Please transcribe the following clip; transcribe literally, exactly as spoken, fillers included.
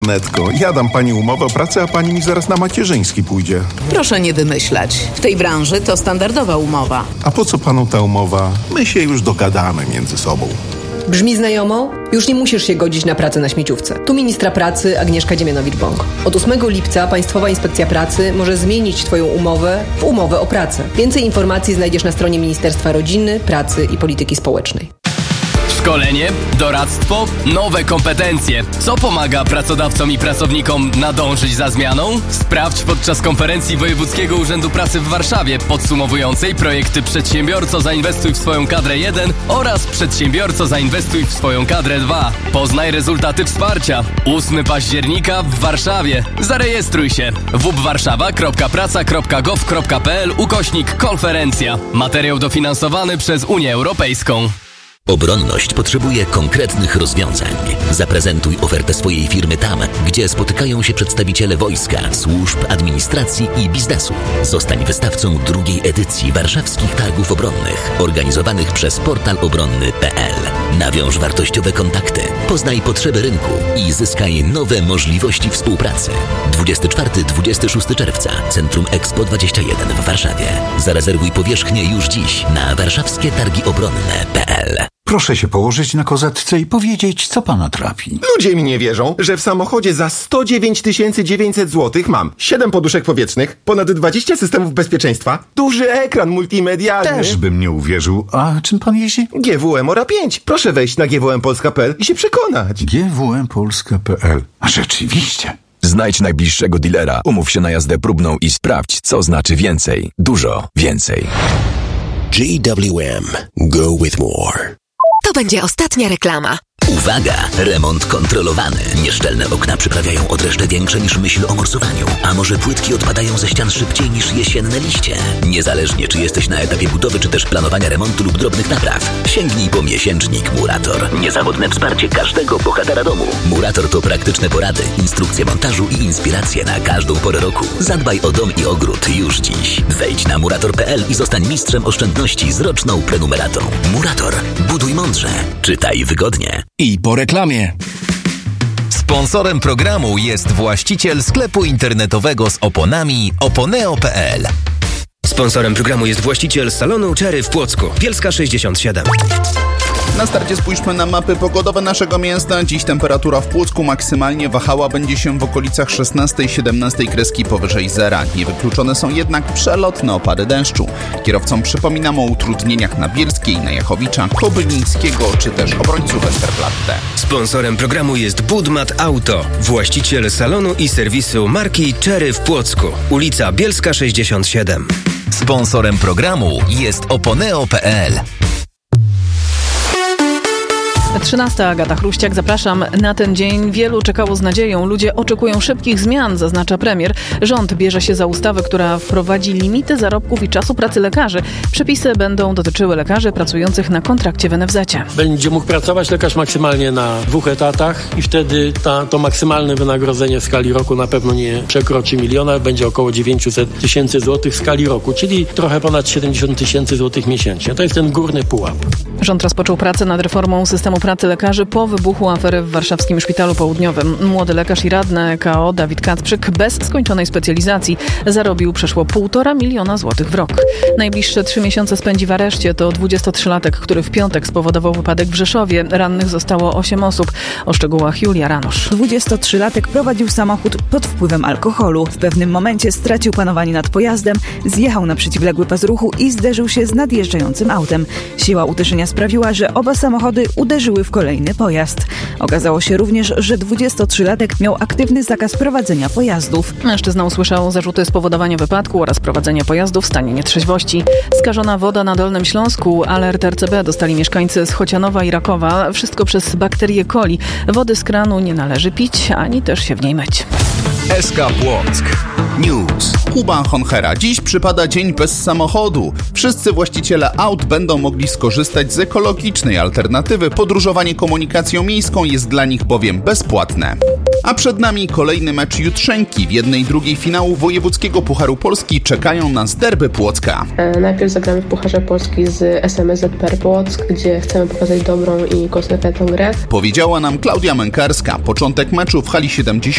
Netko, ja dam pani umowę o pracę, a pani mi zaraz na macierzyński pójdzie. Proszę nie wymyślać. W tej branży to standardowa umowa. A po co panu ta umowa? My się już dogadamy między sobą. Brzmi znajomo? Już nie musisz się godzić na pracę na śmieciówce. Tu ministra pracy Agnieszka Dziemianowicz-Bąk. Od ósmego lipca Państwowa Inspekcja Pracy może zmienić Twoją umowę w umowę o pracę. Więcej informacji znajdziesz na stronie Ministerstwa Rodziny, Pracy i Polityki Społecznej. Szkolenie, doradztwo, nowe kompetencje. Co pomaga pracodawcom i pracownikom nadążyć za zmianą? Sprawdź podczas konferencji Wojewódzkiego Urzędu Pracy w Warszawie podsumowującej projekty Przedsiębiorco Zainwestuj w swoją kadrę jeden oraz Przedsiębiorco Zainwestuj w swoją kadrę dwa. Poznaj rezultaty wsparcia. ósmego października w Warszawie. Zarejestruj się. w w w kropka warszawa kropka praca kropka gov kropka p l ukośnik konferencja. Materiał dofinansowany przez Unię Europejską. Obronność potrzebuje konkretnych rozwiązań. Zaprezentuj ofertę swojej firmy tam, gdzie spotykają się przedstawiciele wojska, służb, administracji i biznesu. Zostań wystawcą drugiej edycji Warszawskich Targów Obronnych, organizowanych przez portal obronny kropka p l. Nawiąż wartościowe kontakty, poznaj potrzeby rynku i zyskaj nowe możliwości współpracy. dwudziestego czwartego do dwudziestego szóstego czerwca, Centrum Expo dwadzieścia jeden w Warszawie. Zarezerwuj powierzchnię już dziś na warszawskie targi obronne kropka p l. Proszę się położyć na kozetce i powiedzieć, co pana trapi. Ludzie mi nie wierzą, że w samochodzie za sto dziewięć tysięcy dziewięćset złotych mam siedem poduszek powietrznych, ponad dwadzieścia systemów bezpieczeństwa, duży ekran multimedialny. Też bym nie uwierzył. A czym pan jeździ? G W M Ora pięć. Proszę wejść na g w m polska kropka p l i się przekonać. G W M polska kropka p l. A rzeczywiście. Znajdź najbliższego dealera, umów się na jazdę próbną i sprawdź, co znaczy więcej. Dużo więcej. G W M. Go with more. To będzie ostatnia reklama. Uwaga! Remont kontrolowany. Nieszczelne okna przyprawiają odreszcze większe niż myśl o morsowaniu. A może płytki odpadają ze ścian szybciej niż jesienne liście? Niezależnie czy jesteś na etapie budowy, czy też planowania remontu lub drobnych napraw, sięgnij po miesięcznik Murator. Niezawodne wsparcie każdego bohatera domu. Murator to praktyczne porady, instrukcje montażu i inspiracje na każdą porę roku. Zadbaj o dom i ogród już dziś. Wejdź na murator kropka p l i zostań mistrzem oszczędności z roczną prenumeratą. Murator. Buduj mądrze. Czytaj wygodnie. I po reklamie. Sponsorem programu jest właściciel sklepu internetowego z oponami oponeo kropka p l. Sponsorem programu jest właściciel salonu Cherry w Płocku. Bielska sześćdziesiąt siedem. Na starcie spójrzmy na mapy pogodowe naszego miasta. Dziś temperatura w Płocku maksymalnie wahała będzie się w okolicach szesnastej siedemnastej kreski powyżej zera. Niewykluczone są jednak przelotne opady deszczu. Kierowcom przypominam o utrudnieniach na Bielskiej, na Jachowicza, Kobylińskiego czy też obrońców Westerplatte. Sponsorem programu jest Budmat Auto. Właściciel salonu i serwisu marki Cherry w Płocku. Ulica Bielska sześćdziesiąt siedem. Sponsorem programu jest oponeo kropka p l. trzynasta Agata Chruściak, zapraszam na ten dzień. Wielu czekało z nadzieją. Ludzie oczekują szybkich zmian, zaznacza premier. Rząd bierze się za ustawę, która wprowadzi limity zarobków i czasu pracy lekarzy. Przepisy będą dotyczyły lekarzy pracujących na kontrakcie w en ef zecie. Będzie mógł pracować lekarz maksymalnie na dwóch etatach i wtedy ta, to maksymalne wynagrodzenie w skali roku na pewno nie przekroczy miliona, będzie około dziewięćset tysięcy złotych w skali roku, czyli trochę ponad siedemdziesiąt tysięcy złotych miesięcznie. To jest ten górny pułap. Rząd rozpoczął pracę nad reformą systemu pracy lekarzy po wybuchu afery w warszawskim Szpitalu Południowym. Młody lekarz i radny K O Dawid Kacprzyk bez skończonej specjalizacji zarobił przeszło półtora miliona złotych w rok. Najbliższe trzy miesiące spędzi w areszcie. To dwudziestotrzylatek, który w piątek spowodował wypadek w Rzeszowie. Rannych zostało osiem osób. O szczegółach Julia Ranosz. dwudziestotrzylatek prowadził samochód pod wpływem alkoholu. W pewnym momencie stracił panowanie nad pojazdem, zjechał na przeciwległy pas ruchu i zderzył się z nadjeżdżającym autem. Siła uderzenia sprawiła, że oba samochody uderzyły w kolejny pojazd. Okazało się również, że dwudziestotrzylatek miał aktywny zakaz prowadzenia pojazdów. Mężczyzna usłyszał zarzuty spowodowania wypadku oraz prowadzenia pojazdu w stanie nietrzeźwości. Skażona woda na Dolnym Śląsku. Alert R C B dostali mieszkańcy z Chocianowa i Rakowa. Wszystko przez bakterię coli. Wody z kranu nie należy pić, ani też się w niej myć. S K Płock News. Kuba Honchera. Dziś przypada dzień bez samochodu. Wszyscy właściciele aut będą mogli skorzystać z ekologicznej alternatywy. Podróżowanie komunikacją miejską jest dla nich bowiem bezpłatne. A przed nami kolejny mecz jutrzenki. W jednej drugiej finału wojewódzkiego Pucharu Polski czekają nas derby Płocka. E, najpierw zagramy w Pucharze Polski z S M S Z P R Płock, gdzie chcemy pokazać dobrą i konsekwentną grę. Powiedziała nam Klaudia Mękarska. Początek meczu w hali siedemdziesiąt